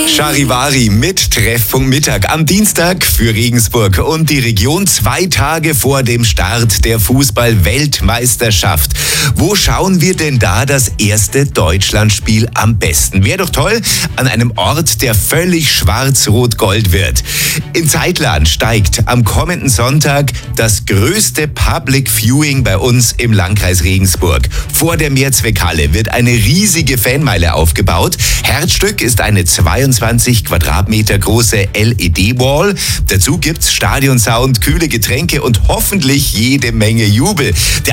Charivari mit Treffpunkt Mittag am Dienstag für Regensburg und die Region 2 Tage vor dem Start der Fußball-Weltmeisterschaft. Wo schauen wir denn da das erste Deutschlandspiel am besten? Wäre doch toll, an einem Ort, der völlig schwarz-rot-gold wird. In Zeitlern steigt am kommenden Sonntag das größte Public Viewing bei uns im Landkreis Regensburg. Vor der Mehrzweckhalle wird eine riesige Fanmeile aufgebaut. Herzstück ist eine 22 Quadratmeter große LED-Wall. Dazu gibt's Stadionsound, kühle Getränke und hoffentlich jede Menge Jubel. Der